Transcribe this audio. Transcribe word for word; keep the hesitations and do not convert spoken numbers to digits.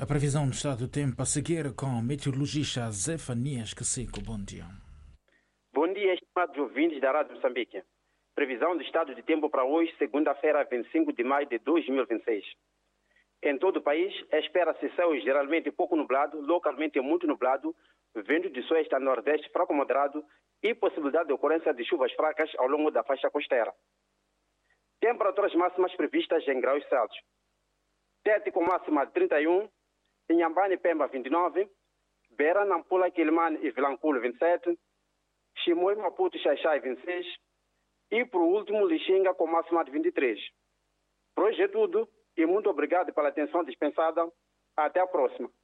A previsão do estado do tempo a seguir com o meteorologista Zefanias Cacico. Bom dia. Bom dia, estimados ouvintes da Rádio Moçambique. Previsão do estado de tempo para hoje, segunda-feira, vinte e cinco de maio de dois mil e vinte e seis. Em todo o país, espera-se céu geralmente pouco nublado, localmente muito nublado, vento de sueste a nordeste fraco moderado e possibilidade de ocorrência de chuvas fracas ao longo da faixa costeira. Temperaturas máximas previstas em graus Celsius. Tete com máxima de trinta e um, Inhambane e Pemba vinte e nove, Beira, Nampula, Quilimane e Vilanculo vinte e sete, Chimoio, Maputo e Xaixai vinte e seis e, por último, Lixinga com máxima de vinte e três. Por hoje é tudo e muito obrigado pela atenção dispensada. Até a próxima.